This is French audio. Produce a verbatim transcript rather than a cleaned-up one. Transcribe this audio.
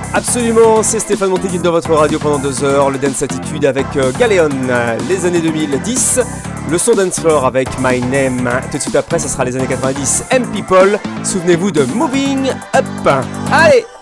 Absolument, c'est Stéphane Montéguil dans votre radio pendant deux heures, le Dance Attitude avec euh, Galéon, les années deux mille dix, le son Dance Floor avec My Name, tout de suite après ça sera les années quatre-vingt-dix, M People, souvenez-vous de Moving Up. Allez!